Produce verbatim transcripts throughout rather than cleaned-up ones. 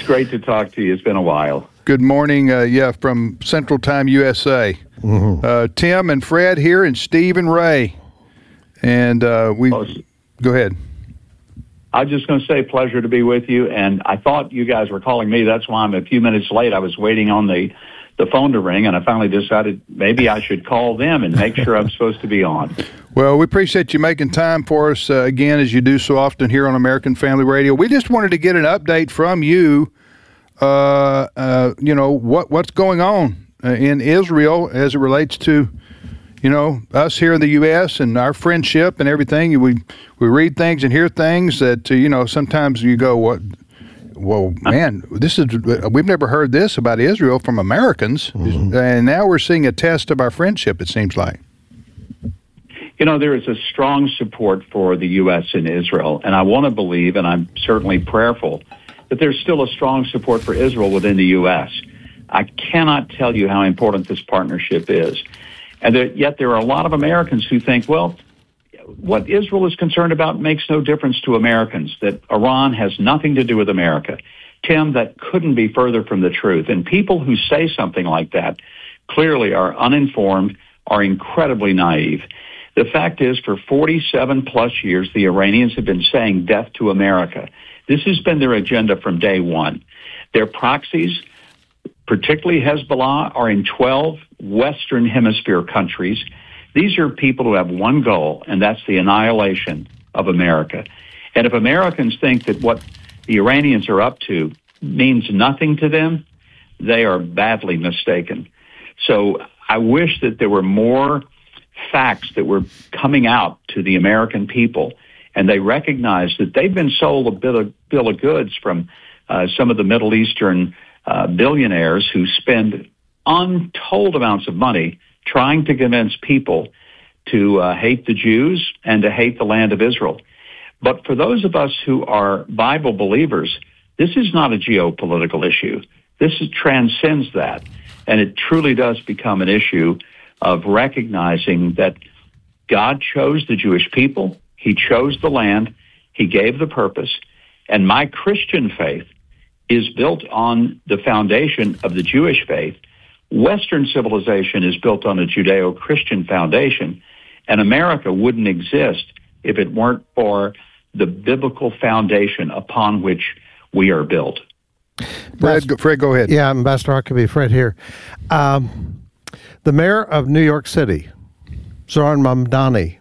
great to talk to you. It's been a while. Good morning, uh, yeah, from Central Time U S A. Mm-hmm. Uh, Tim and Fred here, and Steve and Ray. And uh, we... Oh, go ahead. I was just going to say, pleasure to be with you. And I thought you guys were calling me. That's why I'm a few minutes late. I was waiting on the, the phone to ring, and I finally decided maybe I should call them and make sure I'm supposed to be on. Well, we appreciate you making time for us uh, again, as you do so often here on American Family Radio. We just wanted to get an update from you, uh, uh, you know, what what's going on uh, in Israel as it relates to, you know, us here in the U S and our friendship and everything. We we read things and hear things that, uh, you know, sometimes you go, what? Well, man, this is we've never heard this about Israel from Americans, mm-hmm. and now we're seeing a test of our friendship, it seems like. You know, there is a strong support for the U S in Israel, and I want to believe, and I'm certainly prayerful, that there's still a strong support for Israel within the U S. I cannot tell you how important this partnership is. And there, yet there are a lot of Americans who think, well, what Israel is concerned about makes no difference to Americans, that Iran has nothing to do with America. Tim, that couldn't be further from the truth. And people who say something like that clearly are uninformed, are incredibly naive. The fact is, for forty-seven plus years, the Iranians have been saying death to America. This has been their agenda from day one. Their proxies, particularly Hezbollah, are in twelve Western Hemisphere countries. These are people who have one goal, and that's the annihilation of America. And if Americans think that what the Iranians are up to means nothing to them, they are badly mistaken. So I wish that there were more facts that were coming out to the American people, and they recognize that they've been sold a bill of, bill of goods from uh, some of the Middle Eastern uh, billionaires who spend untold amounts of money trying to convince people to uh, hate the Jews and to hate the land of Israel. But for those of us who are Bible believers, this is not a geopolitical issue. This is, transcends that, and it truly does become an issue of recognizing that God chose the Jewish people, He chose the land, He gave the purpose, and my Christian faith is built on the foundation of the Jewish faith. Western civilization is built on a Judeo-Christian foundation, and America wouldn't exist if it weren't for the biblical foundation upon which we are built. Fred, go, Fred, go ahead. Yeah, Ambassador Huckabee, Fred here. Um, The mayor of New York City, Zohran Mamdani,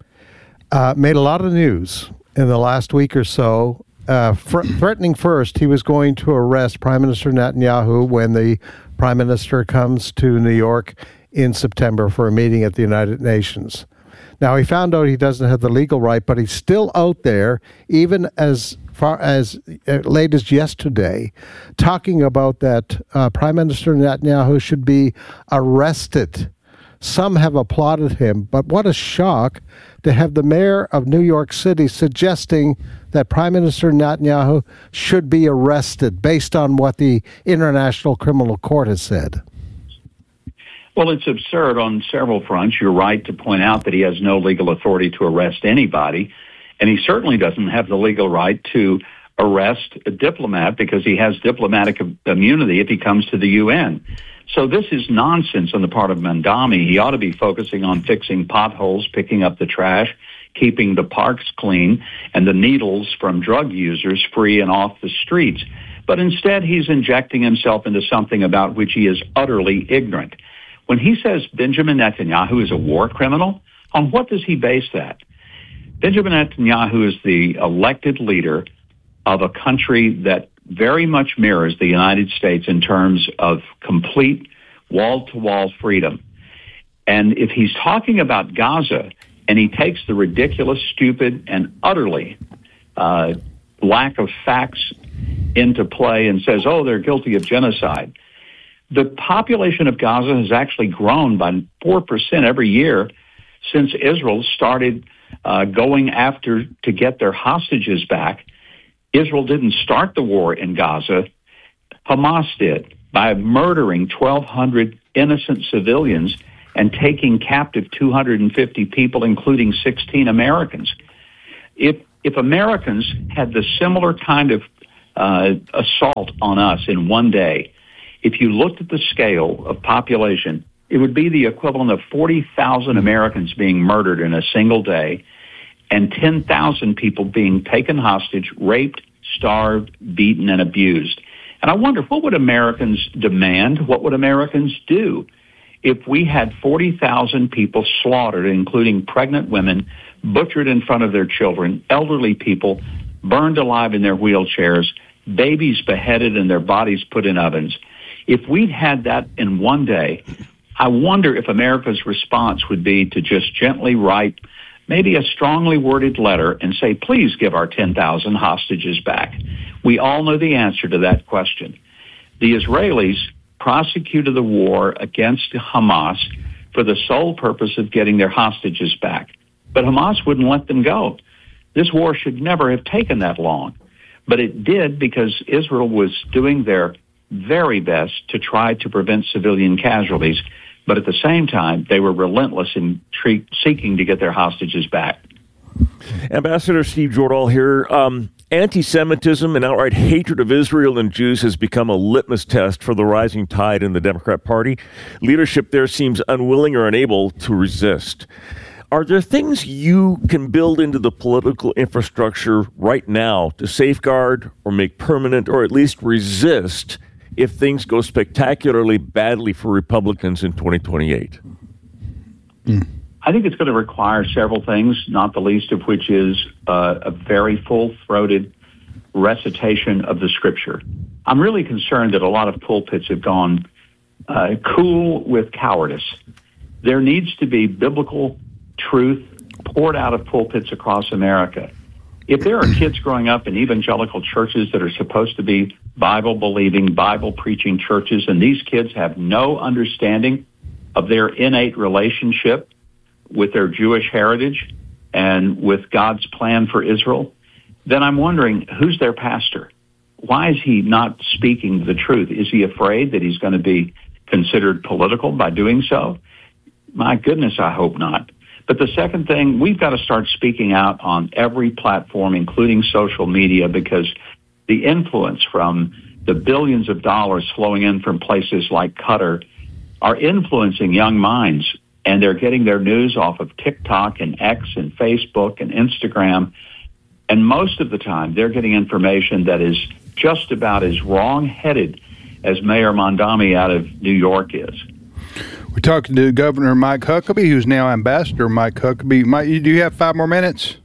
uh, made a lot of news in the last week or so, uh, fr- threatening first he was going to arrest Prime Minister Netanyahu when the Prime Minister comes to New York in September for a meeting at the United Nations. Now, he found out he doesn't have the legal right, but he's still out there, even as far as uh, late as yesterday, talking about that uh, Prime Minister Netanyahu should be arrested. Some have applauded him, but what a shock to have the mayor of New York City suggesting that Prime Minister Netanyahu should be arrested based on what the International Criminal Court has said. Well, it's absurd on several fronts. You're right to point out that he has no legal authority to arrest anybody, and he certainly doesn't have the legal right to arrest a diplomat because he has diplomatic immunity if he comes to the U N. So this is nonsense on the part of Mamdani. He ought to be focusing on fixing potholes, picking up the trash, keeping the parks clean, and the needles from drug users free and off the streets. But instead, he's injecting himself into something about which he is utterly ignorant. When he says Benjamin Netanyahu is a war criminal, on what does he base that? Benjamin Netanyahu is the elected leader of a country that very much mirrors the United States in terms of complete wall-to-wall freedom. And if he's talking about Gaza and he takes the ridiculous, stupid, and utterly uh, lack of facts into play and says, oh, they're guilty of genocide, the population of Gaza has actually grown by four percent every year since Israel started uh, going after to get their hostages back. Israel didn't start the war in Gaza. Hamas did by murdering twelve hundred innocent civilians and taking captive two hundred fifty people, including sixteen Americans. If if Americans had the similar kind of uh, assault on us in one day, if you looked at the scale of population, it would be the equivalent of forty thousand Americans being murdered in a single day and ten thousand people being taken hostage, raped, starved, beaten, and abused. And I wonder, what would Americans demand? What would Americans do if we had forty thousand people slaughtered, including pregnant women, butchered in front of their children, elderly people burned alive in their wheelchairs, babies beheaded and their bodies put in ovens? If we'd had that in one day, I wonder if America's response would be to just gently write maybe a strongly worded letter and say, please give our ten thousand hostages back. We all know the answer to that question. The Israelis prosecuted the war against Hamas for the sole purpose of getting their hostages back. But Hamas wouldn't let them go. This war should never have taken that long. But it did because Israel was doing their very best to try to prevent civilian casualties. But at the same time, they were relentless in tre- seeking to get their hostages back. Ambassador Steve Jordahl here. Um, anti-Semitism and outright hatred of Israel and Jews has become a litmus test for the rising tide in the Democrat Party. Leadership there seems unwilling or unable to resist. Are there things you can build into the political infrastructure right now to safeguard or make permanent or at least resist if things go spectacularly badly for Republicans in twenty twenty-eight? Mm. I think it's going to require several things, not the least of which is uh, a very full-throated recitation of the Scripture. I'm really concerned that a lot of pulpits have gone uh, cool with cowardice. There needs to be biblical truth poured out of pulpits across America. If there are kids growing up in evangelical churches that are supposed to be Bible-believing, Bible-preaching churches, and these kids have no understanding of their innate relationship with their Jewish heritage and with God's plan for Israel, then I'm wondering, who's their pastor? Why is he not speaking the truth? Is he afraid that he's going to be considered political by doing so? My goodness, I hope not. But the second thing, we've got to start speaking out on every platform, including social media, because the influence from the billions of dollars flowing in from places like Qatar are influencing young minds, and they're getting their news off of TikTok and X and Facebook and Instagram. And most of the time, they're getting information that is just about as wrong-headed as Mayor Mondami out of New York is. We're talking to Governor Mike Huckabee, who's now Ambassador Mike Huckabee. Mike, do you have five more minutes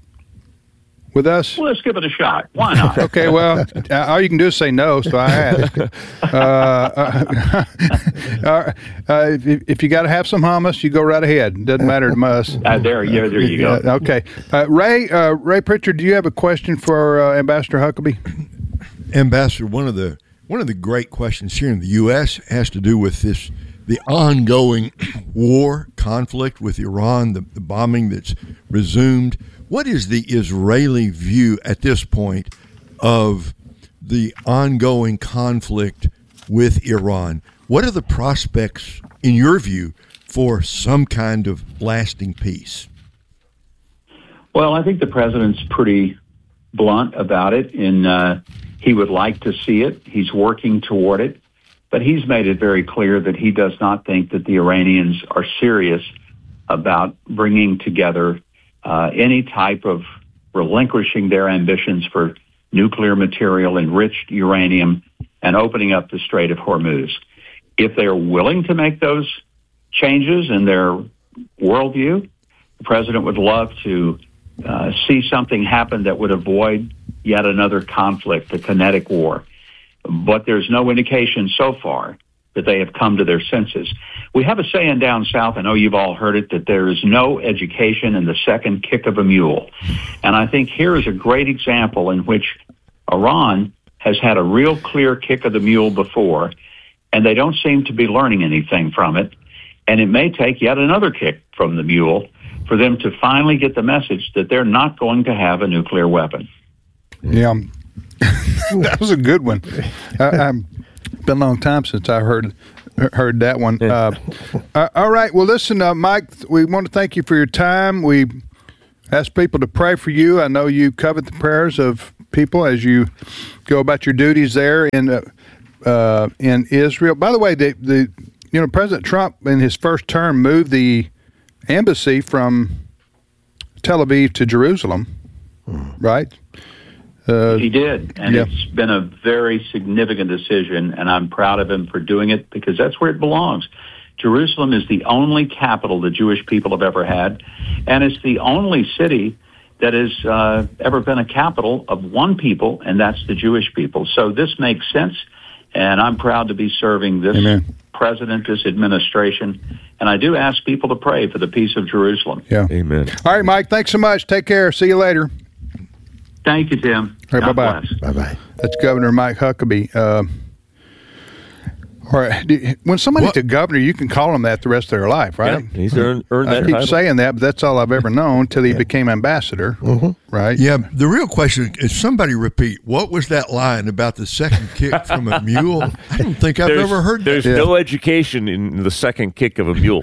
with us? Well, let's give it a shot. Why not? Okay, well, all you can do is say no, so I ask. uh, uh, uh, if, if you got to have some hummus, you go right ahead. Doesn't matter to us. Uh, there, yeah, there you go. Uh, okay. Uh, Ray, uh, Ray Pritchard, do you have a question for uh, Ambassador Huckabee? Ambassador, one of the one of the great questions here in the U S has to do with this, the ongoing war, conflict with Iran, the, the bombing that's resumed. What is the Israeli view at this point of the ongoing conflict with Iran? What are the prospects, in your view, for some kind of lasting peace? Well, I think the president's pretty blunt about it, and uh, he would like to see it. He's working toward it, but he's made it very clear that he does not think that the Iranians are serious about bringing together Uh, any type of relinquishing their ambitions for nuclear material, enriched uranium, and opening up the Strait of Hormuz. If they're willing to make those changes in their worldview, the president would love to uh, see something happen that would avoid yet another conflict, a kinetic war. But there's no indication so far that they have come to their senses. We have a saying down south, I know you've all heard it, that there is no education in the second kick of a mule. And I think here is a great example in which Iran has had a real clear kick of the mule before, and they don't seem to be learning anything from it. And it may take yet another kick from the mule for them to finally get the message that they're not going to have a nuclear weapon. Yeah, that was a good one. I, I'm been a long time since I heard heard that one. Uh, uh, all right. Well, listen, uh, Mike, we want to thank you for your time. We ask people to pray for you. I know you covet the prayers of people as you go about your duties there in uh, uh, in Israel. By the way, the the you know President Trump in his first term moved the embassy from Tel Aviv to Jerusalem, right? Uh, he did, and yeah. it's been a very significant decision, and I'm proud of him for doing it because that's where it belongs. Jerusalem is the only capital the Jewish people have ever had, and it's the only city that has uh, ever been a capital of one people, and that's the Jewish people. So this makes sense, and I'm proud to be serving this Amen. president, this administration, and I do ask people to pray for the peace of Jerusalem. Yeah. Amen. All right, Mike, thanks so much. Take care. See you later. Thank you, Tim. All right, God bye-bye. bless. Bye-bye. That's Governor Mike Huckabee. Uh, all right. When somebody's What? a governor, you can call them that the rest of their life, right? Yeah, he's earned, earned I that keep title. saying that, but that's all I've ever known until he became ambassador, right? Yeah, the real question is somebody repeat, what was that line about the second kick from a mule? I don't think I've There's, ever heard that. there's no education in the second kick of a mule.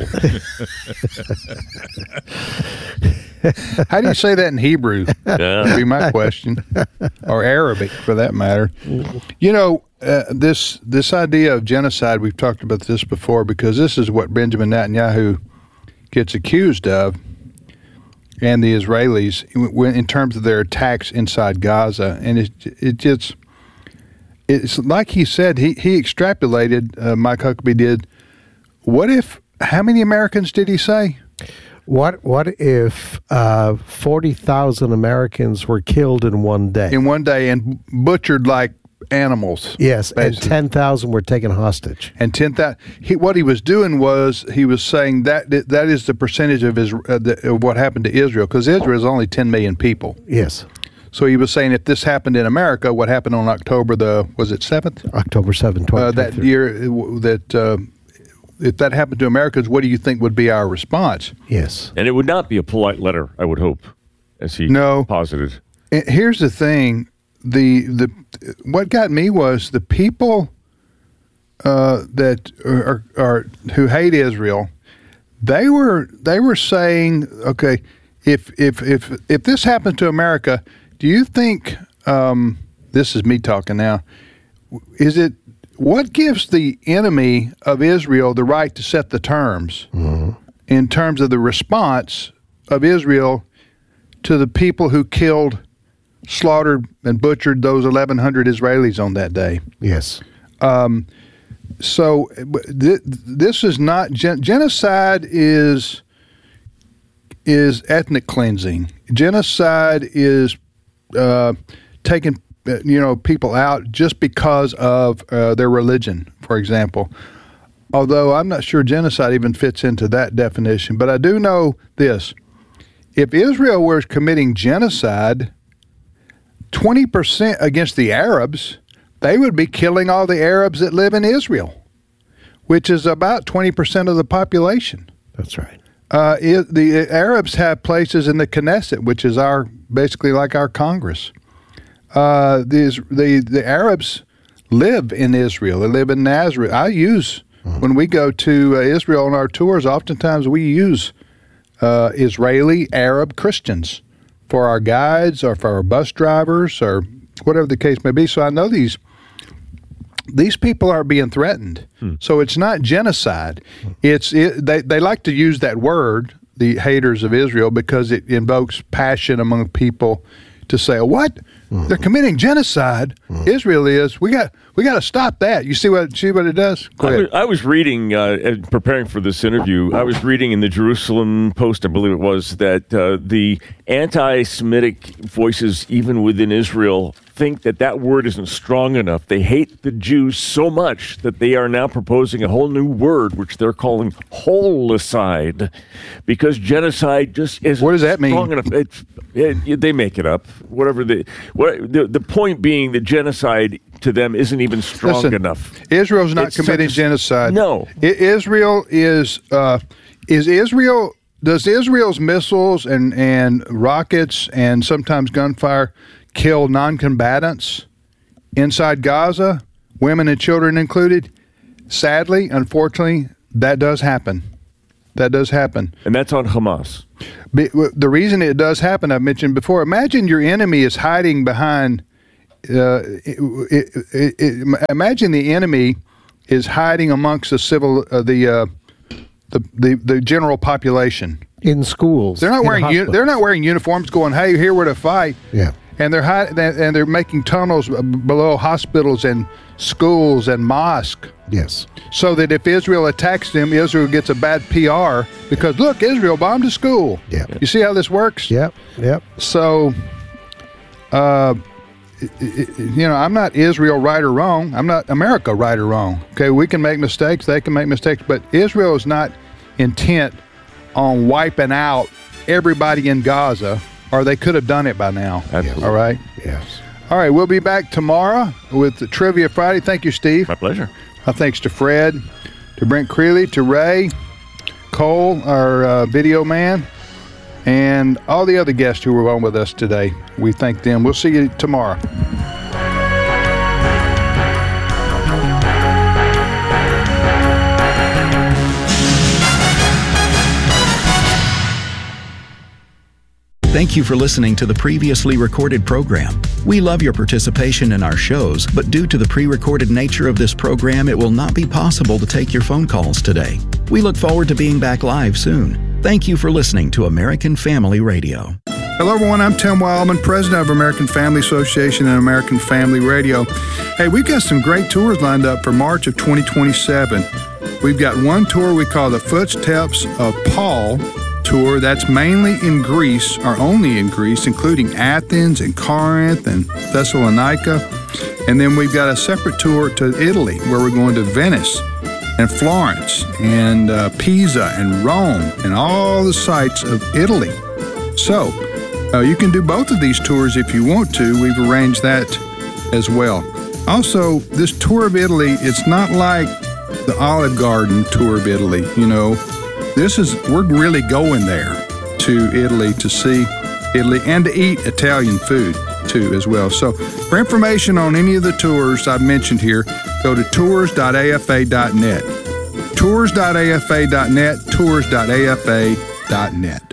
How do you say that in Hebrew? Yeah. Would be my question, or Arabic for that matter. You know, uh, this this idea of genocide. We've talked about this before because this is what Benjamin Netanyahu gets accused of, and the Israelis in, in terms of their attacks inside Gaza. And it it just it's like he said. He he extrapolated. Uh, Mike Huckabee did. What if? How many Americans did he say? What what if uh, forty thousand Americans were killed in one day? In one day and butchered like animals. Yes, and basically. ten thousand were taken hostage. And ten thousand. He, what he was doing was he was saying that that is the percentage of his uh, the, of what happened to Israel, because Israel is only ten million people. Yes, So he was saying if this happened in America, what happened on October the was it seventh October seventh, uh, twenty that twenty-three. year uh, that. Uh, if that happened to Americans, what do you think would be our response? Yes. And it would not be a polite letter, I would hope, as he No. posited. And here's the thing: the the what got me was the people uh, that are, are who hate Israel. They were they were saying, okay, if if if if this happened to America, do you think um, this is me talking now? Is it what gives the enemy of Israel the right to set the terms mm-hmm. in terms of the response of Israel to the people who killed, slaughtered, and butchered those eleven hundred Israelis on that day? Yes. Um, so th- this is not gen- genocide is is ethnic cleansing. Genocide is uh, taking you know people out just because of uh, their religion, for example. Although I'm not sure genocide even fits into that definition, but I do know this: if Israel were committing genocide, twenty percent against the Arabs, they would be killing all the Arabs that live in Israel, which is about twenty percent of the population. That's right. Uh, it, the Arabs have places in the Knesset, which is our basically like our Congress. Uh, these the the Arabs live in Israel. They live in Nazareth. I use mm-hmm. when we go to uh, Israel on our tours. Oftentimes we use uh, Israeli Arab Christians for our guides or for our bus drivers or whatever the case may be. So I know these these people are being threatened. Hmm. So it's not genocide. It's it, they they like to use that word, the haters of Israel, because it invokes passion among people to say, what? Mm-hmm. They're committing genocide. Mm-hmm. Israel is. We got we got to stop that. You see what see what it does? Go I ahead. was, I was reading, uh, preparing for this interview, I was reading in the Jerusalem Post, I believe it was, that uh, the anti-Semitic voices, even within Israel, think that that word isn't strong enough. They hate the Jews so much that they are now proposing a whole new word, which they're calling holicide, because genocide just isn't what does that strong mean? enough. It, it, they make it up. Whatever the, what, the the point being that genocide to them isn't even strong Listen, enough. Israel's not It's committing such a- genocide. No. I, Israel is uh, is Israel. Does Israel's missiles and, and rockets and sometimes gunfire kill non-combatants inside Gaza, women and children included? Sadly, unfortunately, that does happen. That does happen. And that's on Hamas. But the reason it does happen, I've mentioned before, imagine your enemy is hiding behind uh, it, it, it, it, imagine the enemy is hiding amongst the civil, uh, the, uh, the the the general population in schools. They're not in wearing u- they're not wearing uniforms. Going, hey, here we're to fight. Yeah, and they're hide- and they're making tunnels below hospitals and schools and mosques. Yes. So that if Israel attacks them, Israel gets a bad P R because look, Israel bombed a school. Yeah. You see how this works? Yep. Yep. So, uh, it, it, you know, I'm not Israel right or wrong. I'm not America right or wrong. Okay, we can make mistakes. They can make mistakes, but Israel is not intent on wiping out everybody in Gaza, or they could have done it by now. Absolutely. All right. Yes. All right, we'll be back tomorrow with the Trivia Friday. Thank you, Steve. My pleasure. Uh, thanks to Fred, to Brent Creeley, to Ray, Cole, our uh, video man, and all the other guests who were on with us today. We thank them. We'll see you tomorrow. Thank you for listening to the previously recorded program. We love your participation in our shows, but due to the pre-recorded nature of this program, it will not be possible to take your phone calls today. We look forward to being back live soon. Thank you for listening to American Family Radio. Hello, everyone. I'm Tim Wildman, president of American Family Association and American Family Radio. Hey, we've got some great tours lined up for March of twenty twenty-seven. We've got one tour we call the Footsteps of Paul tour. That's mainly in Greece, or only in Greece, including Athens and Corinth and Thessalonica. And then we've got a separate tour to Italy, where we're going to Venice and Florence and uh, Pisa and Rome and all the sites of Italy. So uh, you can do both of these tours if you want to. We've arranged that as well. Also, this tour of Italy, it's not like the Olive Garden tour of Italy, you know. This is, we're really going there to Italy to see Italy and to eat Italian food too as well. So for information on any of the tours I've mentioned here, go to tours dot a f a dot net. tours dot a f a dot net, tours dot a f a dot net.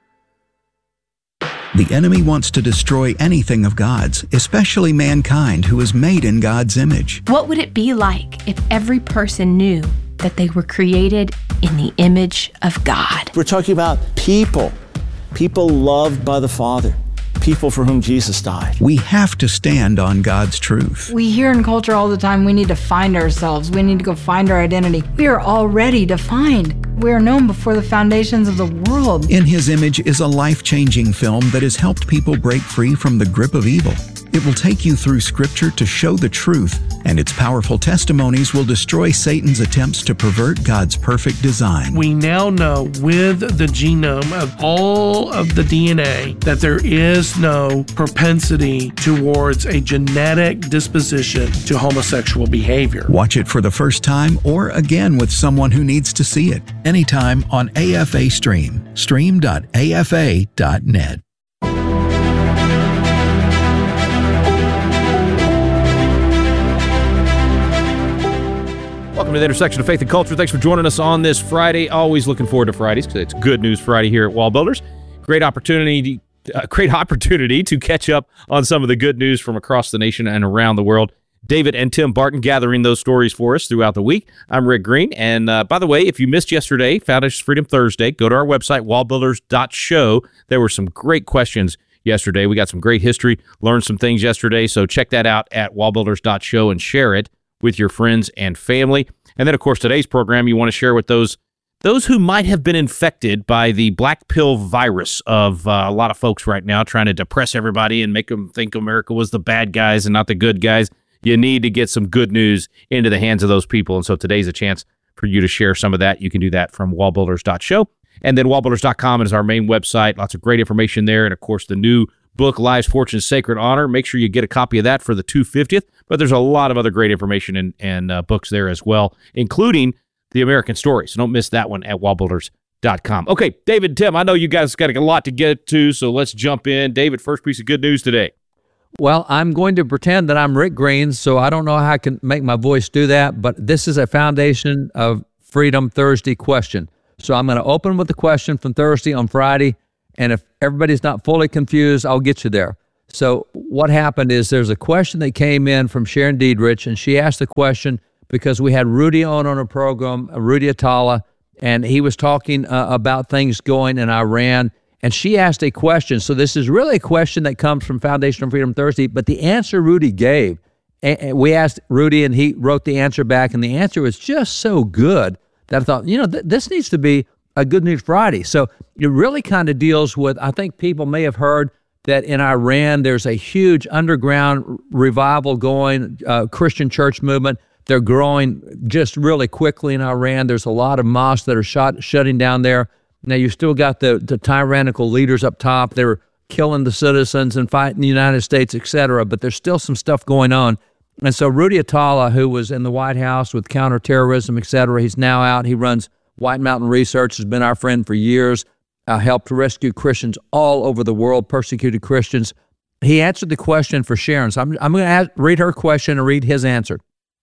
The enemy wants to destroy anything of God's, especially mankind who is made in God's image. What would it be like if every person knew that they were created in the image of God? We're talking about people, people loved by the Father, people for whom Jesus died. We have to stand on God's truth. We hear in culture all the time, we need to find ourselves. We need to go find our identity. We are already defined. We are known before the foundations of the world. In His Image is a life-changing film that has helped people break free from the grip of evil. It will take you through Scripture to show the truth, and its powerful testimonies will destroy Satan's attempts to pervert God's perfect design. We now know with the genome of all of the D N A that there is no propensity towards a genetic disposition to homosexual behavior. Watch it for the first time or again with someone who needs to see it anytime on A F A Stream. stream dot a f a dot net. Welcome to the intersection of faith and culture. Thanks for joining us on this Friday. Always looking forward to Fridays because it's Good News Friday here at Wall Builders. Great opportunity, uh, great opportunity to catch up on some of the good news from across the nation and around the world. David and Tim Barton gathering those stories for us throughout the week. I'm Rick Green. And uh, by the way, if you missed yesterday, Foundation Freedom Thursday, go to our website, wall builders dot show. There were some great questions yesterday. We got some great history, learned some things yesterday. So check that out at wall builders dot show and share it with your friends and family. And then, of course, today's program you want to share with those those who might have been infected by the black pill virus of uh, a lot of folks right now trying to depress everybody and make them think America was the bad guys and not the good guys. You need to get some good news into the hands of those people. And so today's a chance for you to share some of that. You can do that from wall builders dot show. And then wall builders dot com is our main website. Lots of great information there. And, of course, the new book, Lives, Fortunes, Sacred Honor. Make sure you get a copy of that for the two hundred fiftieth. But there's a lot of other great information and, and uh, books there as well, including The American Story. So don't miss that one at wall builders dot com. Okay, David and Tim, I know you guys got a lot to get to, so let's jump in. David, first piece of good news today. Well, I'm going to pretend that I'm Rick Green, so I don't know how I can make my voice do that, but this is a Foundation of Freedom Thursday question. So I'm going to open with the question from Thursday on Friday, and if everybody's not fully confused, I'll get you there. So what happened is there's a question that came in from Sharon Diedrich, and she asked the question because we had Rudy on on a program, Rudy Atala, and he was talking uh, about things going in Iran, and she asked a question. So this is really a question that comes from Foundation on Freedom Thursday, but the answer Rudy gave, and we asked Rudy, and he wrote the answer back, and the answer was just so good that I thought, you know, th- this needs to be a Good News Friday. So it really kind of deals with, I think people may have heard that in Iran, there's a huge underground revival going, uh, Christian church movement. They're growing just really quickly in Iran. There's a lot of mosques that are shot, shutting down there. Now, you still got the, the tyrannical leaders up top. They're killing the citizens and fighting the United States, et cetera, but there's still some stuff going on. And so Rudy Atala, who was in the White House with counterterrorism, et cetera, he's now out. He runs White Mountain Research, has been our friend for years. Uh, helped rescue Christians all over the world, persecuted Christians. He answered the question for Sharon. So I'm, I'm going to read her question and read his answer.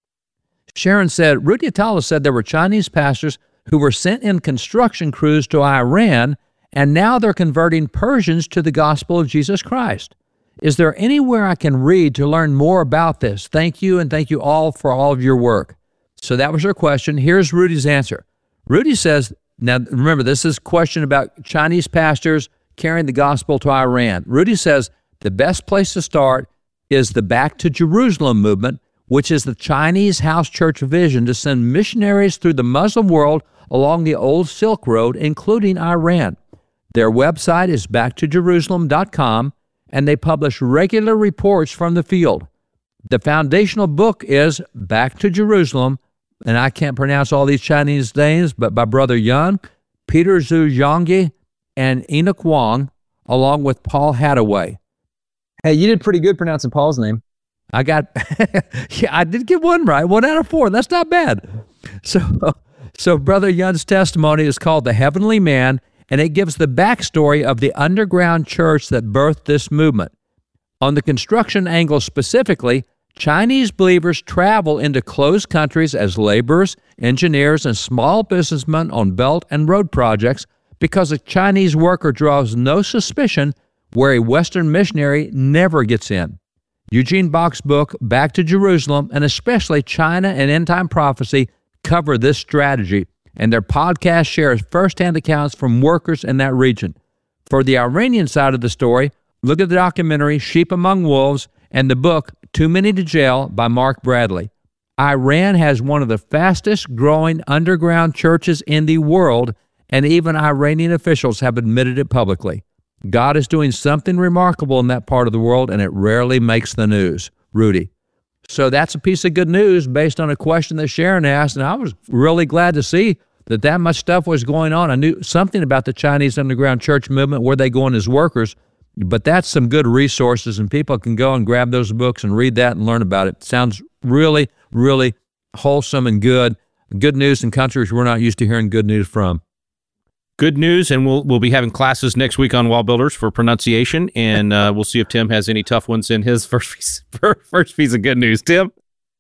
Sharon said, Rudy Atala said there were Chinese pastors who were sent in construction crews to Iran, and now they're converting Persians to the gospel of Jesus Christ. Is there anywhere I can read to learn more about this? Thank you, and thank you all for all of your work. So that was her question. Here's Rudy's answer. Rudy says, now, remember, this is a question about Chinese pastors carrying the gospel to Iran. Rudy says the best place to start is the Back to Jerusalem movement, which is the Chinese house church vision to send missionaries through the Muslim world along the old Silk Road, including Iran. Their website is back to jerusalem dot com, and they publish regular reports from the field. The foundational book is Back to Jerusalem, and I can't pronounce all these Chinese names, but by Brother Yun, Peter Zhu Zhongyi, and Enoch Wong, along with Paul Hadaway. Hey, you did pretty good pronouncing Paul's name. I got, yeah, I did get one right, one out of four. That's not bad. So, so Brother Yun's testimony is called The Heavenly Man, and it gives the backstory of the underground church that birthed this movement. On the construction angle specifically, Chinese believers travel into closed countries as laborers, engineers, and small businessmen on belt and road projects because a Chinese worker draws no suspicion where a Western missionary never gets in. Eugene Bach's book, Back to Jerusalem, and especially China and End Time Prophecy, cover this strategy, and their podcast shares firsthand accounts from workers in that region. For the Iranian side of the story, look at the documentary Sheep Among Wolves and the book Too Many to Jail by Mark Bradley. Iran has one of the fastest growing underground churches in the world, and even Iranian officials have admitted it publicly. God is doing something remarkable in that part of the world, and it rarely makes the news. Rudy. So that's a piece of good news based on a question that Sharon asked, and I was really glad to see that that much stuff was going on. I knew something about the Chinese underground church movement, where they go in as workers, but that's some good resources, and people can go and grab those books and read that and learn about it. Sounds really, really wholesome and good. Good news in countries we're not used to hearing good news from. Good news, and we'll we'll be having classes next week on Wall Builders for pronunciation, and uh, we'll see if Tim has any tough ones in his first piece, first piece of good news. Tim?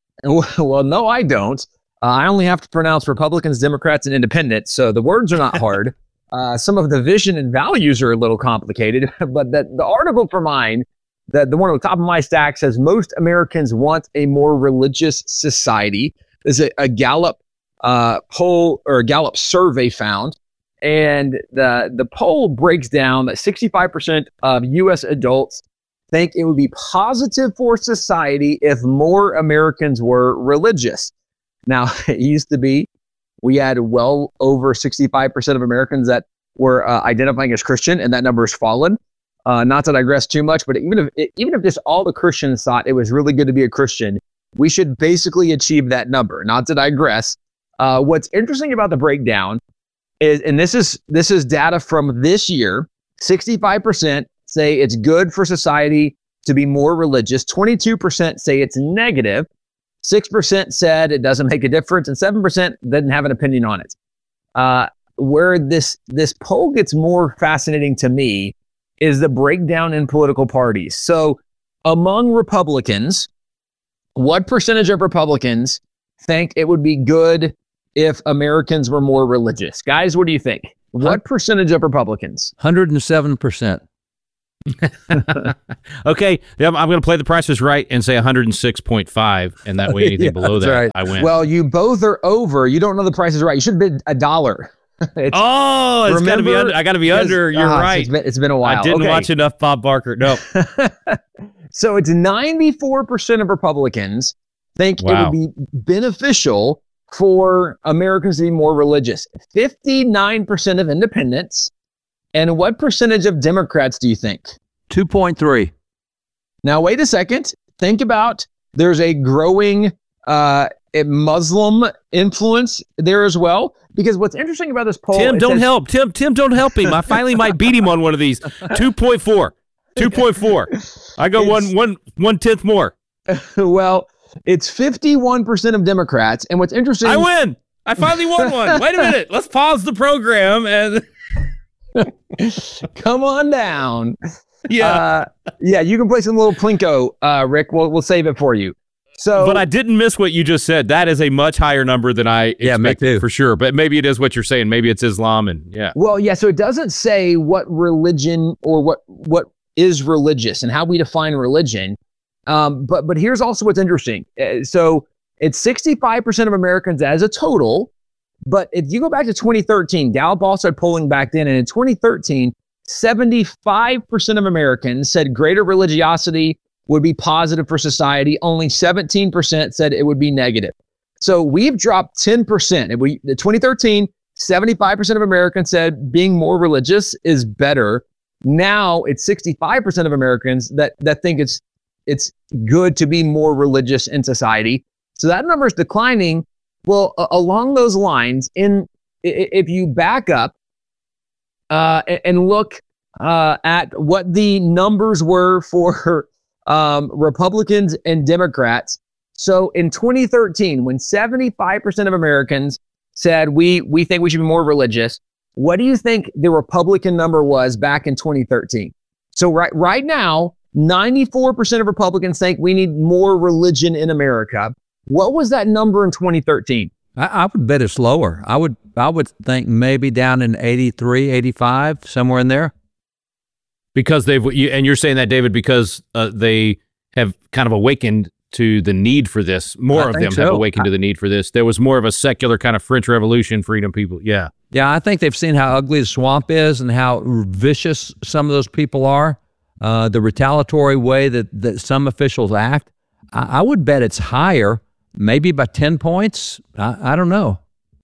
Well, no, I don't. Uh, I only have to pronounce Republicans, Democrats, and Independents, so the words are not hard. Uh, some of the vision and values are a little complicated, but that the article for mine, that the one on the top of my stack says most Americans want a more religious society. There's a, a Gallup uh, poll or a Gallup survey found, and the the poll breaks down that sixty-five percent of U S adults think it would be positive for society if more Americans were religious. Now, it used to be we had well over sixty-five percent of Americans that were uh, identifying as Christian, and that number has fallen. Uh, not to digress too much, but even if even if just all the Christians thought it was really good to be a Christian, we should basically achieve that number. Not to digress. Uh, what's interesting about the breakdown is, and this is this is data from this year, sixty-five percent say it's good for society to be more religious. twenty-two percent say it's negative. six percent said it doesn't make a difference, and seven percent didn't have an opinion on it. Uh, where this this poll gets more fascinating to me is the breakdown in political parties. So among Republicans, what percentage of Republicans think it would be good if Americans were more religious? Guys, what do you think? What percentage of Republicans? one hundred seven percent. Okay, I'm going to play The Price is Right and say one hundred six point five, and that way anything Yeah, below that's that, right. I win. Well, you both are over. You don't know the Price is Right. You should bid a dollar. It's, oh, it's got to be under. I got to be because- under. You're ah, right. It's been, it's been a while. I didn't Okay. watch enough Bob Barker. No. So it's ninety-four percent of Republicans think Wow. it would be beneficial for Americans to be more religious. fifty-nine percent of independents. And what percentage of Democrats do you think? two point three. Now, wait a second. Think about there's a growing uh, Muslim influence there as well. Because what's interesting about this poll... Tim, it don't says- help. Tim, Tim, don't help him. I finally might beat him on one of these. two point four. two point four. I go one, one, one tenth more. Well, it's fifty-one percent of Democrats. And what's interesting... I win. I finally won one. Wait a minute. Let's pause the program and... Come on down. Yeah. Uh, yeah, you can play some little Plinko, uh, Rick. We'll, we'll save it for you. So, But I didn't miss what you just said. That is a much higher number than I Yeah, me expected too. for sure. But maybe it is what you're saying. Maybe it's Islam and yeah. Well, yeah, so it doesn't say what religion or what what is religious and how we define religion. Um, but but here's also what's interesting. Uh, so it's sixty-five percent of Americans as a total. But if you go back to twenty thirteen, Gallup also had polling back then, and in twenty thirteen, seventy-five percent of Americans said greater religiosity would be positive for society. Only seventeen percent said it would be negative. So we've dropped ten percent. If we, in twenty thirteen, seventy-five percent of Americans said being more religious is better. Now it's sixty-five percent of Americans that, that think it's it's good to be more religious in society. So that number is declining. Well, uh, along those lines, in i- if you back up uh, and, and look uh, at what the numbers were for um, Republicans and Democrats. So in twenty thirteen, when seventy-five percent of Americans said we we think we should be more religious, what do you think the Republican number was back in twenty thirteen? So right right now, ninety-four percent of Republicans think we need more religion in America. What was that number in twenty thirteen? I, I would bet it's lower. I would I would think maybe down in eighty-three, eighty-five, somewhere in there. Because they've, you, and you're saying that, David, because uh, they have kind of awakened to the need for this. More I of think them so. have awakened to the need for this. There was more of a secular kind of French Revolution, freedom people. Yeah. Yeah, I think they've seen how ugly the swamp is and how vicious some of those people are, uh, the retaliatory way that, that some officials act. I, I would bet it's higher, maybe by ten points. I, I don't know.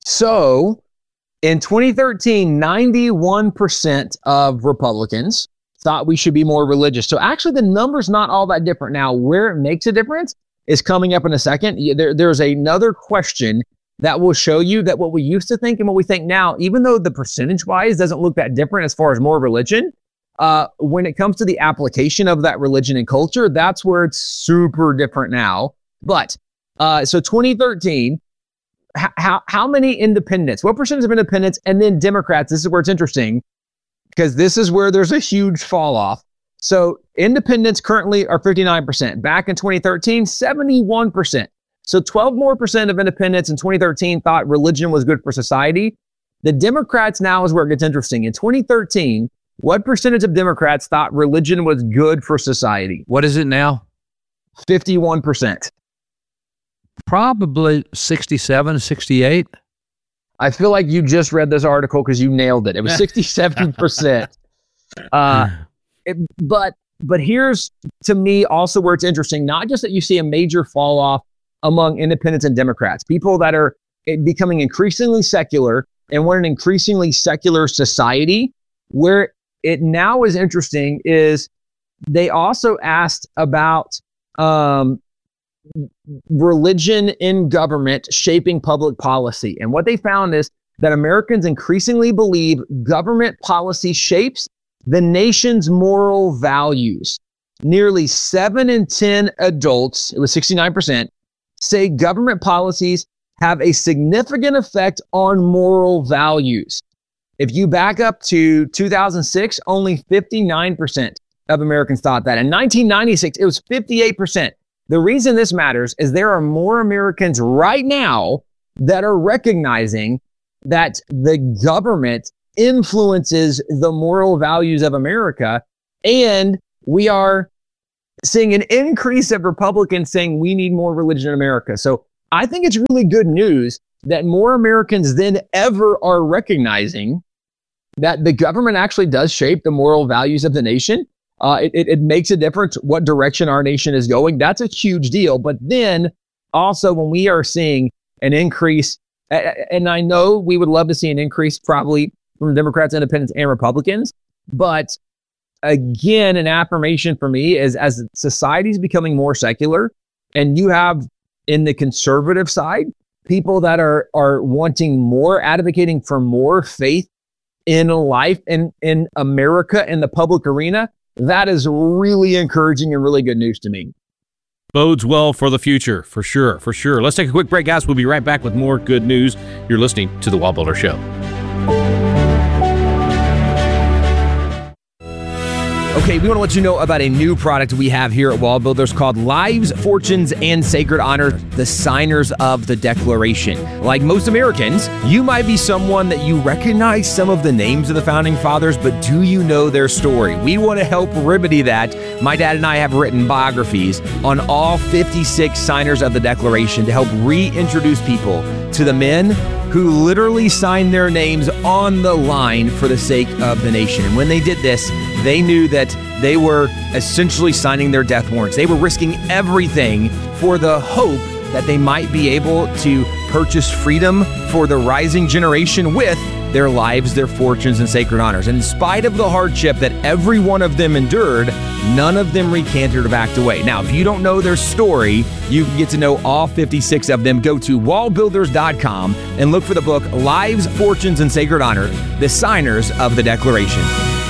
So in twenty thirteen, ninety-one percent of Republicans thought we should be more religious. So actually the number's not all that different. Now, where it makes a difference is coming up in a second. There, there's another question that will show you that what we used to think and what we think now, even though the percentage-wise doesn't look that different as far as more religion, uh, when it comes to the application of that religion and culture, that's where it's super different now. But uh, so twenty thirteen, h- how how many independents? What percentage of independents and then Democrats? This is where it's interesting because this is where there's a huge fall off. So independents currently are fifty-nine percent. Back in twenty thirteen, seventy-one percent. So twelve more percent of independents in twenty thirteen thought religion was good for society. The Democrats now is where it gets interesting. In twenty thirteen, what percentage of Democrats thought religion was good for society? What is it now? fifty-one percent. Probably sixty-seven, sixty-eight. I feel like you just read this article because you nailed it. It was sixty-seven percent. Uh, it, but but here's, to me, also where it's interesting, not just that you see a major fall off among independents and Democrats, people that are becoming increasingly secular, and we're an increasingly secular society. Where it now is interesting is they also asked about um, religion in government shaping public policy. And what they found is that Americans increasingly believe government policy shapes the nation's moral values. Nearly seven in ten adults, it was sixty-nine percent, say government policies have a significant effect on moral values. If you back up to two thousand six, only fifty-nine percent of Americans thought that. In nineteen ninety-six, it was fifty-eight percent. The reason this matters is there are more Americans right now that are recognizing that the government influences the moral values of America. And we are seeing an increase of Republicans saying we need more religion in America. So I think it's really good news that more Americans than ever are recognizing that the government actually does shape the moral values of the nation. Uh, it, it, it makes a difference what direction our nation is going. That's a huge deal. But then also when we are seeing an increase, and I know we would love to see an increase probably from Democrats, Independents, and Republicans, but again, an affirmation for me is as society is becoming more secular, and you have in the conservative side, people that are are wanting more, advocating for more faith in life in, in America, in the public arena, that is really encouraging and really good news to me. Bodes well for the future, for sure, for sure. Let's take a quick break, guys. We'll be right back with more good news. You're listening to The Wall Builder Show. Okay, we want to let you know about a new product we have here at Wall Builders called Lives, Fortunes, and Sacred Honor, the Signers of the Declaration. Like most Americans, you might be someone that you recognize some of the names of the Founding Fathers, but do you know their story? We want to help remedy that. My dad and I have written biographies on all fifty-six signers of the Declaration to help reintroduce people to the men who literally signed their names on the line for the sake of the nation. And when they did this, they knew that they were essentially signing their death warrants. They were risking everything for the hope that they might be able to purchase freedom for the rising generation with their lives, their fortunes, and sacred honors. And in spite of the hardship that every one of them endured, none of them recanted or backed away. Now, if you don't know their story, you can get to know all fifty-six of them. Go to wall builders dot com and look for the book, Lives, Fortunes, and Sacred Honor, the Signers of the Declaration.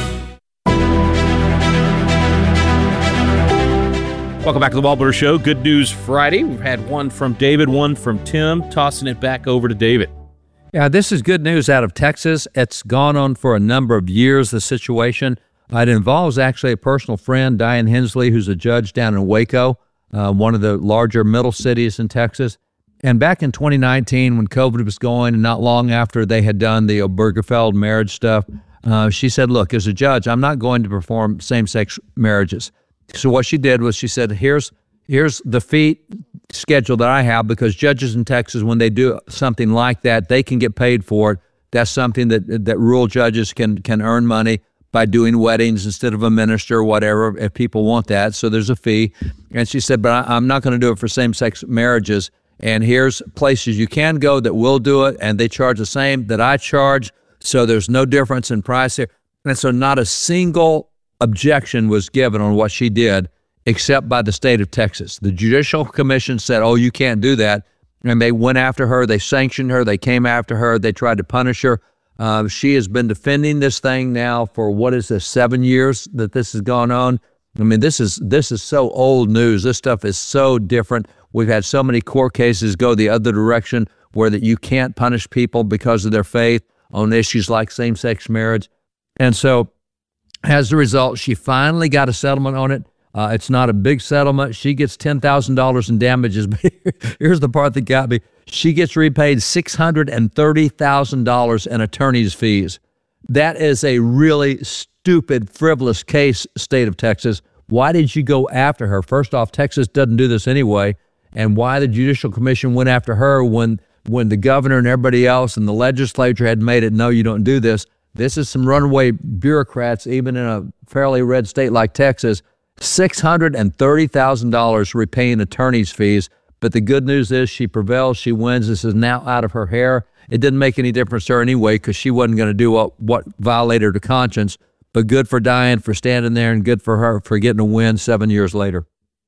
Welcome back to the Wall Builder Show. Good News Friday. We've had one from David, one from Tim. Tossing it back over to David. Yeah, this is good news out of Texas. It's gone on for a number of years, the situation. It involves actually a personal friend, Diane Hensley, who's a judge down in Waco, uh, one of the larger middle cities in Texas. And back in twenty nineteen, when COVID was going, and not long after they had done the Obergefell marriage stuff, uh, she said, look, as a judge, I'm not going to perform same-sex marriages. So what she did was she said, here's here's the fee schedule that I have, because judges in Texas, when they do something like that, they can get paid for it. That's something that that rural judges can can earn money by doing weddings instead of a minister or whatever, if people want that. So there's a fee. And she said, but I, I'm not going to do it for same-sex marriages. And here's places you can go that will do it, and they charge the same that I charge, so there's no difference in price here. And so not a single objection was given on what she did, except by the state of Texas. The Judicial Commission said, oh, you can't do that. And they went after her. They sanctioned her. They came after her. They tried to punish her. Uh, she has been defending this thing now for, what is this, seven years that this has gone on. I mean, this is this is so old news. This stuff is so different. We've had so many court cases go the other direction where that you can't punish people because of their faith on issues like same-sex marriage. And so as a result, she finally got a settlement on it. Uh, it's not a big settlement. She gets ten thousand dollars in damages. But here's the part that got me. She gets repaid six hundred thirty thousand dollars in attorney's fees. That is a really stupid, frivolous case, state of Texas. Why did you go after her? First off, Texas doesn't do this anyway. And why the Judicial Commission went after her when, when the governor and everybody else and the legislature had made it, no, you don't do this. This is some runaway bureaucrats, even in a fairly red state like Texas, six hundred thirty thousand dollars repaying attorney's fees. But the good news is she prevails, she wins. This is now out of her hair. It didn't make any difference to her anyway, because she wasn't going to do what, what violated her conscience. But good for Diane for standing there, and good for her for getting a win seven years later.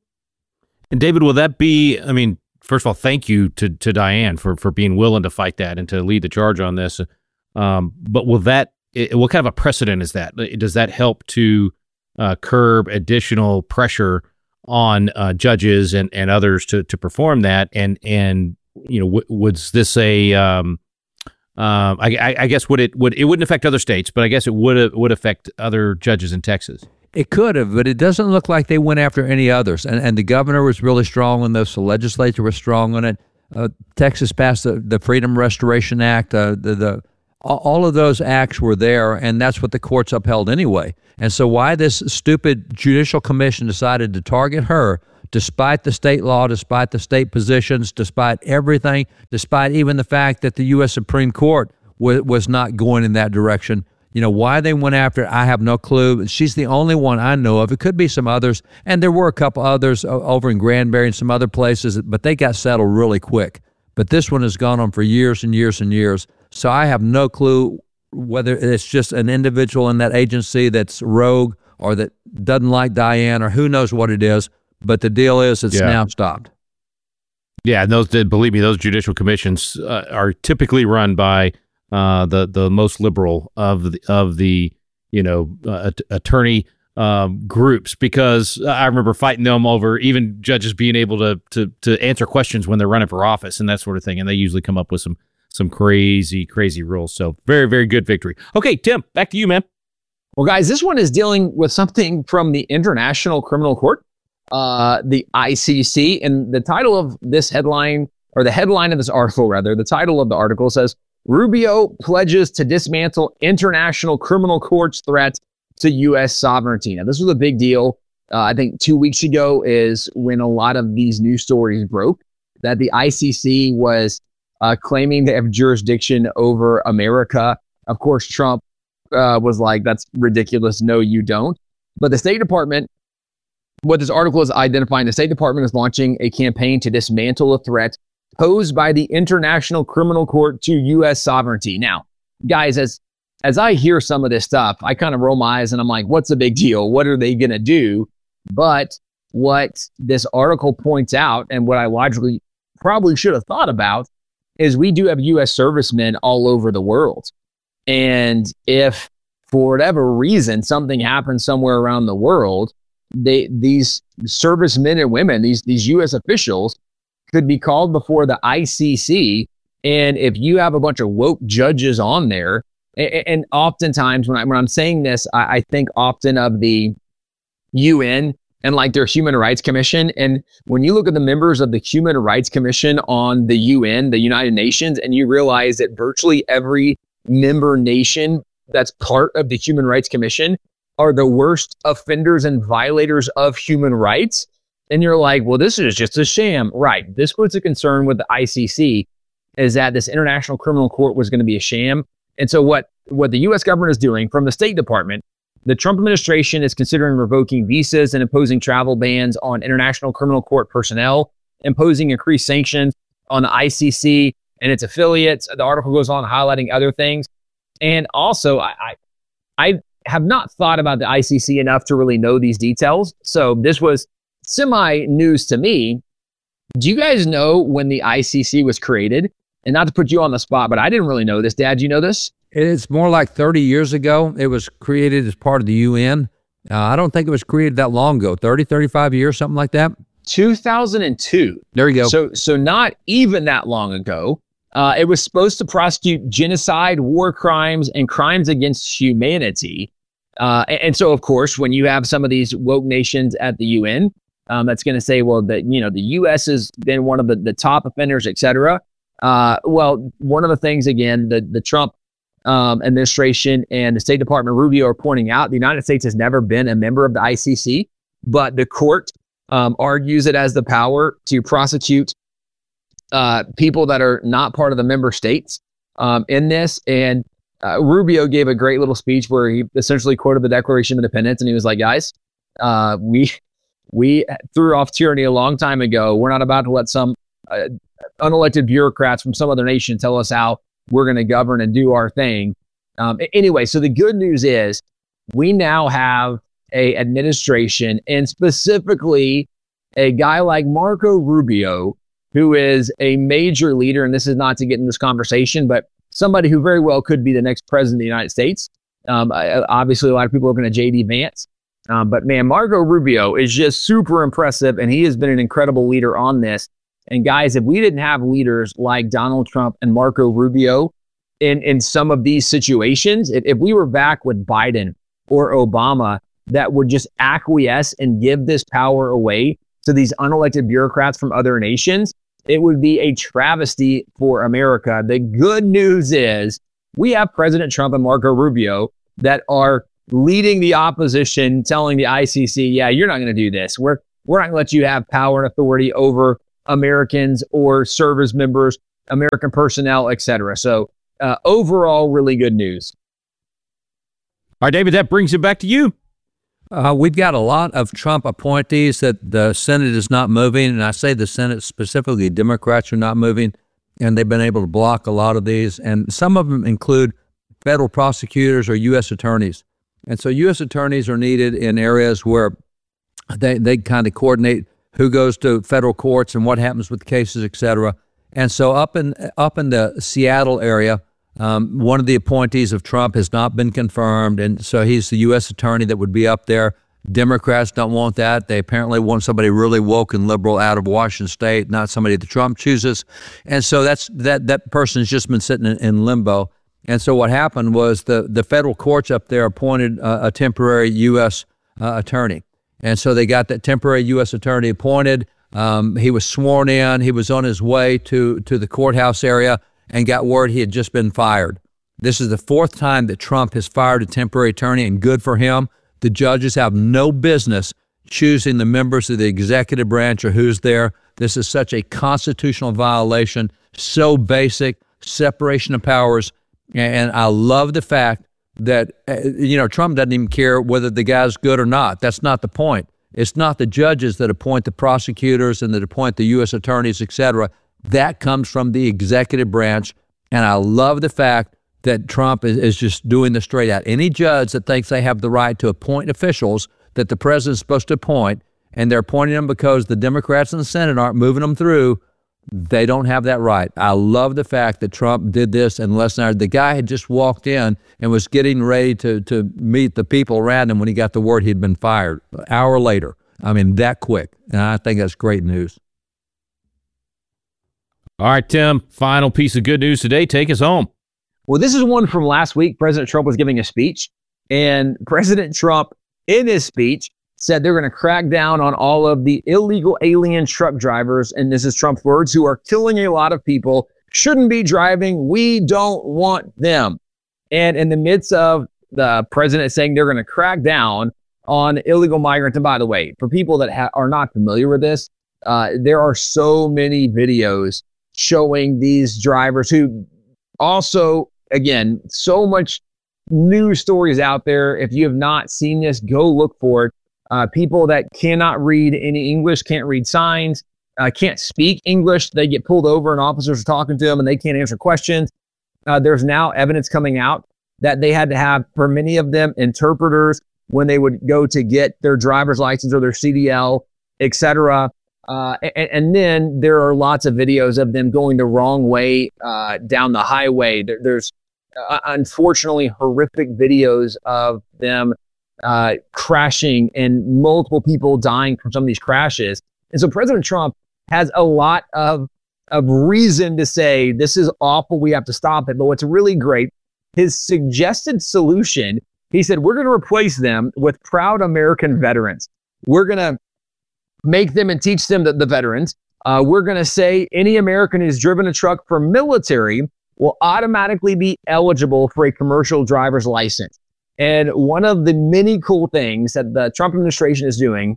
And David, will that be, I mean, first of all, thank you to, to Diane for, for being willing to fight that and to lead the charge on this. Um, but will that, it, what kind of a precedent is that? Does that help to uh, curb additional pressure on uh, judges and, and others to, to perform that? And, and you know, w- was this a, um, um, I, I guess would it, would, it wouldn't affect other states, but I guess it would, would affect other judges in Texas. It could have, but it doesn't look like they went after any others. And, and the governor was really strong on this. The legislature was strong on it. Uh, Texas passed the, the Freedom Restoration Act. Uh, the, the All of those acts were there, and that's what the courts upheld anyway. And so why this stupid judicial commission decided to target her, despite the state law, despite the state positions, despite everything, despite even the fact that the U S Supreme Court w- was not going in that direction. You know, why they went after it, I have no clue. She's the only one I know of. It could be some others, and there were a couple others over in Granbury and some other places, but they got settled really quick. But this one has gone on for years and years and years. So I have no clue whether it's just an individual in that agency that's rogue or that doesn't like Diane or who knows what it is. But the deal is it's Yeah. now stopped. Yeah, and those believe me, those judicial commissions uh, are typically run by uh, the the most liberal of the, of the you know uh, attorney um, groups, because I remember fighting them over even judges being able to to to answer questions when they're running for office and that sort of thing, and they usually come up with some some crazy crazy rules. So very very good victory. Okay, Tim, back to you, man. Well, guys, this one is dealing with something from the International Criminal Court, uh, the I C C, and the title of this headline, or the headline of this article, rather, the title of the article says, Rubio pledges to dismantle International Criminal Court's threat to U S sovereignty. Now, this was a big deal. Uh, I think two weeks ago is when a lot of these news stories broke, that the I C C was uh, claiming to have jurisdiction over America. Of course, Trump uh, was like, that's ridiculous. No, you don't. But the State Department, what this article is identifying, the State Department is launching a campaign to dismantle a threat posed by the International Criminal Court to U S sovereignty. Now, guys, as as I hear some of this stuff, I kind of roll my eyes and I'm like, what's the big deal? What are they going to do? But what this article points out, and what I logically probably should have thought about, is we do have U S servicemen all over the world. And if for whatever reason something happens somewhere around the world, they these servicemen and women, these these U S officials, could be called before the I C C. And if you have a bunch of woke judges on there, and, and oftentimes when, I, when I'm saying this, I, I think often of the U N and like their Human Rights Commission. And when you look at the members of the Human Rights Commission on the U N, the United Nations, and you realize that virtually every member nation that's part of the Human Rights Commission are the worst offenders and violators of human rights, and you're like, well, this is just a sham. Right. This was a concern with the I C C, is that this International Criminal Court was going to be a sham. And so what, what the U S government is doing from the State Department, the Trump administration is considering revoking visas and imposing travel bans on International Criminal Court personnel, imposing increased sanctions on the I C C and its affiliates. The article goes on highlighting other things. And also, I, I, I have not thought about the I C C enough to really know these details. So this was semi-news to me. Do you guys know when the I C C was created? And not to put you on the spot, but I didn't really know this. Dad, do you know this? It's more like thirty years ago. It was created as part of the U N. Uh, I don't think it was created that long ago, thirty, thirty-five years, something like that. two thousand two. There you go. So, so not even that long ago. Uh, it was supposed to prosecute genocide, war crimes, and crimes against humanity. Uh, and, and so, of course, when you have some of these woke nations at the U N, um, that's going to say, well, that, you know, the U S has been one of the, the top offenders, et cetera. Uh, well, one of the things, again, the, the Trump um, administration and the State Department, Rubio, are pointing out, the United States has never been a member of the I C C, but the court um, argues it has the power to prosecute uh, people that are not part of the member states um, in this. And uh, Rubio gave a great little speech where he essentially quoted the Declaration of Independence, and he was like, guys, uh, we we threw off tyranny a long time ago. We're not about to let some uh, unelected bureaucrats from some other nation tell us how we're going to govern and do our thing. Um, anyway, so the good news is we now have a administration, and specifically a guy like Marco Rubio, who is a major leader, and this is not to get in this conversation, but somebody who very well could be the next president of the United States. Um, obviously, a lot of people are looking at J D Vance. Um, but man, Marco Rubio is just super impressive, and he has been an incredible leader on this. And guys, if we didn't have leaders like Donald Trump and Marco Rubio in, in some of these situations, if, if we were back with Biden or Obama that would just acquiesce and give this power away to these unelected bureaucrats from other nations, it would be a travesty for America. The good news is we have President Trump and Marco Rubio that are leading the opposition, telling the I C C, yeah, you're not going to do this. We're, we're not going to let you have power and authority over Americans or service members, American personnel, et cetera. So uh, overall, really good news. All right, David, that brings it back to you. Uh, we've got a lot of Trump appointees that the Senate is not moving, and I say the Senate specifically, Democrats are not moving, and they've been able to block a lot of these, and some of them include federal prosecutors or U S attorneys. And so U S attorneys are needed in areas where they, they kind of coordinate who goes to federal courts and what happens with cases, et cetera. And so up in, up in the Seattle area, um, one of the appointees of Trump has not been confirmed, and so he's the U S attorney that would be up there. Democrats don't want that. They apparently want somebody really woke and liberal out of Washington State, not somebody that Trump chooses. And so that's that that person's just been sitting in, in limbo. And so what happened was the, the federal courts up there appointed uh, a temporary U S uh, attorney. And so they got that temporary U S attorney appointed. Um, he was sworn in. He was on his way to, to the courthouse area and got word he had just been fired. This is the fourth time that Trump has fired a temporary attorney, and good for him. The judges have no business choosing the members of the executive branch or who's there. This is such a constitutional violation, so basic, separation of powers. And I love the fact that, uh, you know, Trump doesn't even care whether the guy's good or not. That's not the point. It's not the judges that appoint the prosecutors and that appoint the U S attorneys, et cetera. That comes from the executive branch. And I love the fact that Trump is, is just doing this straight out. Any judge that thinks they have the right to appoint officials that the president's supposed to appoint, and they're appointing them because the Democrats in the Senate aren't moving them through, they don't have that right. I love the fact that Trump did this in less than an hour. The guy had just walked in and was getting ready to, to meet the people around him when he got the word he'd been fired. An hour later. I mean, that quick. And I think that's great news. All right, Tim, final piece of good news today. Take us home. Well, this is one from last week. President Trump was giving a speech, and President Trump, in his speech, said they're going to crack down on all of the illegal alien truck drivers, and this is Trump's words, who are killing a lot of people, shouldn't be driving. We don't want them. And in the midst of the president saying they're going to crack down on illegal migrants, and by the way, for people that ha- are not familiar with this, uh, there are so many videos showing these drivers who also, again, so much news stories out there. If you have not seen this, go look for it. Uh, people that cannot read any English, can't read signs, uh, can't speak English. They get pulled over and officers are talking to them and they can't answer questions. Uh, there's now evidence coming out that they had to have, for many of them, interpreters when they would go to get their driver's license or their C D L, et cetera. Uh, and, and then there are lots of videos of them going the wrong way uh, down the highway. There, there's uh, unfortunately horrific videos of them uh, crashing and multiple people dying from some of these crashes. And so President Trump has a lot of, of reason to say this is awful. We have to stop it. But what's really great, his suggested solution, he said, we're going to replace them with proud American veterans. We're going to make them and teach them, the, the veterans. Uh, we're going to say any American who's driven a truck for military will automatically be eligible for a commercial driver's license. And one of the many cool things that the Trump administration is doing,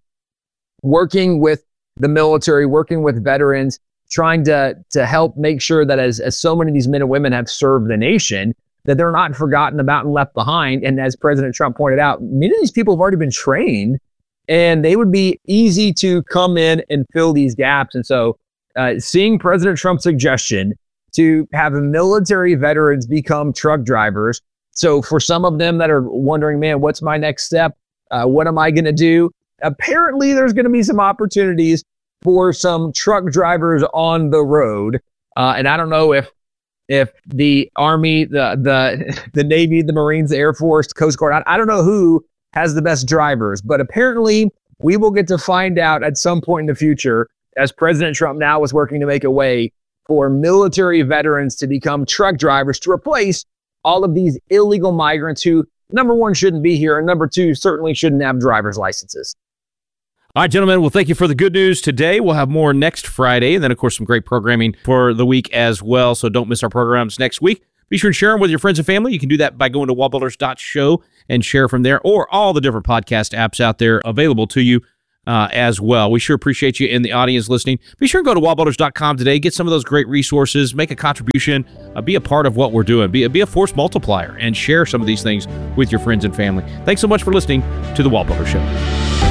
working with the military, working with veterans, trying to, to help make sure that as, as so many of these men and women have served the nation, that they're not forgotten about and left behind. And as President Trump pointed out, many of these people have already been trained, and they would be easy to come in and fill these gaps. And so uh, seeing President Trump's suggestion to have military veterans become truck drivers. So for some of them that are wondering, man, what's my next step? Uh, what am I going to do? Apparently, there's going to be some opportunities for some truck drivers on the road. Uh, and I don't know if if the Army, the the the Navy, the Marines, the Air Force, Coast Guard, I, I don't know who has the best drivers, but apparently we will get to find out at some point in the future, as President Trump now is working to make a way for military veterans to become truck drivers to replace all of these illegal migrants who, number one, shouldn't be here, and number two, certainly shouldn't have driver's licenses. All right, gentlemen, well, thank you for the good news today. We'll have more next Friday, and then, of course, some great programming for the week as well, so don't miss our programs next week. Be sure to share them with your friends and family. You can do that by going to wall builders dot show and share from there, or all the different podcast apps out there available to you uh, as well. We sure appreciate you in the audience listening. Be sure to go to wall builders dot com today. Get some of those great resources. Make a contribution. Uh, be a part of what we're doing. Be, be a force multiplier and share some of these things with your friends and family. Thanks so much for listening to The Wall Builder Show.